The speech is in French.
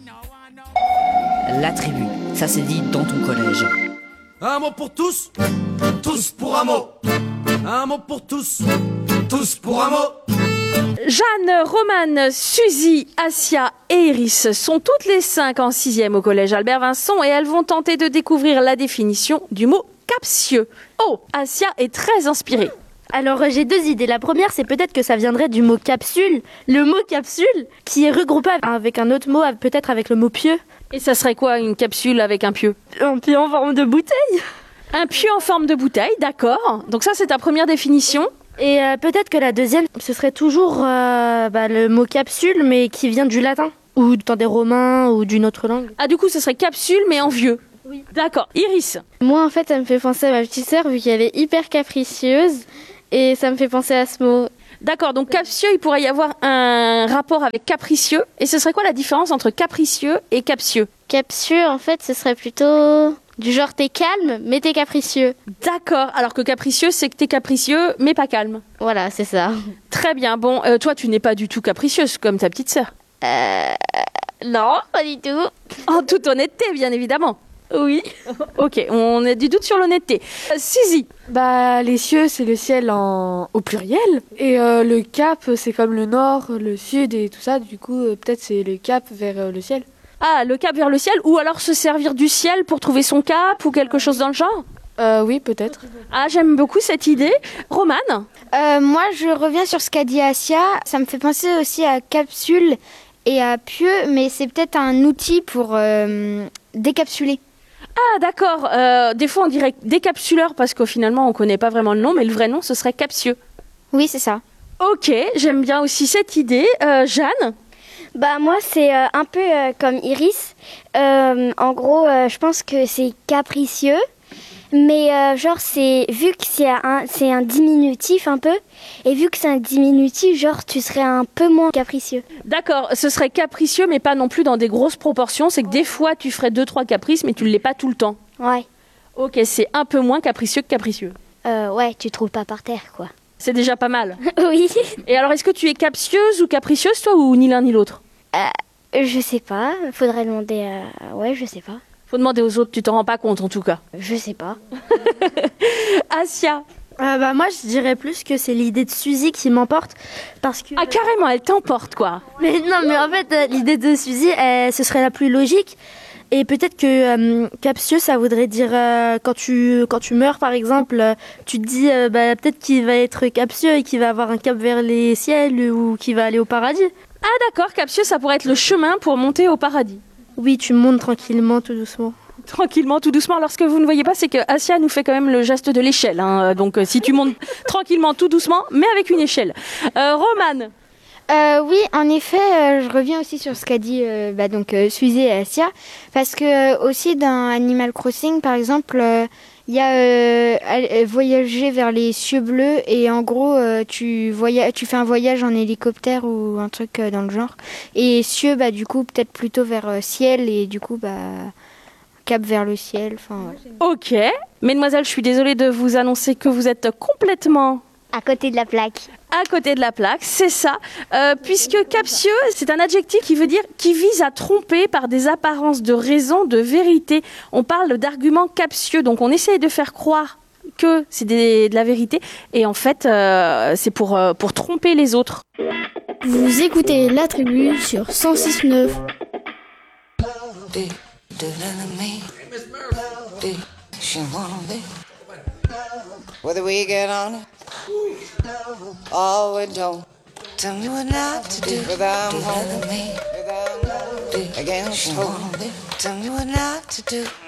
La tribu, ça s'est dit dans ton collège. Un mot pour tous, tous pour un mot. Un mot pour tous, tous pour un mot. Jeanne, Romane, Suzy, Asia et Iris sont toutes les 5 en 6e au collège Albert Vincent et elles vont tenter de découvrir la définition du mot captieux. Oh, Asia est très inspirée. Alors j'ai 2 idées. La première, c'est peut-être que ça viendrait du mot capsule. Le mot capsule qui est regroupé avec un autre mot, peut-être avec le mot pieu. Et ça serait quoi une capsule avec un pieu? Un pieu en forme de bouteille. Un pieu en forme de bouteille, d'accord. Donc ça c'est ta première définition. Et peut-être que la deuxième, ce serait toujours le mot capsule, mais qui vient du latin. Ou du temps des Romains, ou d'une autre langue. Ah du coup ce serait capsule mais en vieux. Oui. D'accord. Iris. Moi en fait ça me fait penser à ma petite sœur vu qu'elle est hyper capricieuse. Et ça me fait penser à ce mot. D'accord, donc captieux, il pourrait y avoir un rapport avec capricieux. Et ce serait quoi la différence entre capricieux et captieux? Captieux, en fait, ce serait plutôt du genre t'es calme, mais t'es capricieux. D'accord, alors que capricieux, c'est que t'es capricieux, mais pas calme. Voilà, c'est ça. Très bien, bon, toi, tu n'es pas du tout capricieuse, comme ta petite sœur. Non, pas du tout. En toute honnêteté, bien évidemment. Oui. Ok, on a du doute sur l'honnêteté. Suzy. Les cieux, c'est le ciel au pluriel. Et le cap, c'est comme le nord, le sud et tout ça. Du coup, peut-être c'est le cap vers le ciel. Ah, le cap vers le ciel, ou alors se servir du ciel pour trouver son cap, ou quelque chose dans le genre? Oui, peut-être. Ah, j'aime beaucoup cette idée. Romane? Moi, je reviens sur ce qu'a dit Asia. Ça me fait penser aussi à capsule et à pieu, mais c'est peut-être un outil pour décapsuler. Ah d'accord, des fois on dirait décapsuleur parce qu'au finalement on connaît pas vraiment le nom, mais le vrai nom ce serait captieux. Oui, c'est ça. Ok, j'aime bien aussi cette idée. Jeanne? Moi c'est un peu comme Iris. En gros, je pense que c'est capricieux. Mais genre c'est vu que c'est un diminutif un peu, et vu que c'est un diminutif, genre tu serais un peu moins capricieux. D'accord, ce serait capricieux mais pas non plus dans des grosses proportions, c'est que des fois tu ferais 2-3 caprices mais tu ne l'es pas tout le temps. Ouais. Ok, c'est un peu moins capricieux que capricieux. Ouais, tu trouves pas par terre quoi. C'est déjà pas mal. Oui. Et alors est-ce que tu es captieuse ou capricieuse toi ou ni l'un ni l'autre? Je sais pas, faudrait demander à... Ouais, je sais pas. Faut demander aux autres, tu t'en rends pas compte en tout cas. Je sais pas. Asia? Moi je dirais plus que c'est l'idée de Suzy qui m'emporte parce que... Ah carrément, elle t'emporte quoi. Mais non, mais en fait l'idée de Suzy, ce serait la plus logique. Et peut-être que captieux, ça voudrait dire quand tu meurs par exemple, tu te dis peut-être qu'il va être captieux et qu'il va avoir un cap vers les ciels ou qu'il va aller au paradis. Ah d'accord, captieux ça pourrait être le chemin pour monter au paradis. Oui, tu montes tranquillement, tout doucement. Tranquillement, tout doucement. Alors, ce que vous ne voyez pas, c'est que Asia nous fait quand même le geste de l'échelle. Hein. Donc, si tu montes tranquillement, tout doucement, mais avec une échelle. Romane? Oui, en effet, je reviens aussi sur ce qu'a dit Suzy et Asia, parce que aussi dans Animal Crossing, par exemple, il y a voyager vers les cieux bleus et en gros tu fais un voyage en hélicoptère ou un truc dans le genre, et cieux du coup peut-être plutôt vers ciel et du coup cap vers le ciel. Ouais. Ok, mesdemoiselles, je suis désolée de vous annoncer que vous êtes complètement À côté de la plaque. à côté de la plaque, c'est ça, puisque captieux, c'est un adjectif qui veut dire qui vise à tromper par des apparences de raison, de vérité. On parle d'arguments captieux, donc on essaye de faire croire que c'est de la vérité, et en fait, c'est pour tromper les autres. Vous écoutez La Tribu sur 106.9. Whether we get on it or we don't, tell me what not to do. Whether I'm home against home, tell me what not to do.